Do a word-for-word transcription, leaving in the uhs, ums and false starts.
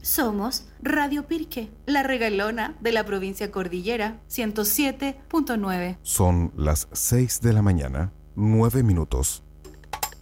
Somos Radio Pirque, la regalona de la provincia Cordillera, ciento siete punto nueve. Son las seis de la mañana, nueve minutos.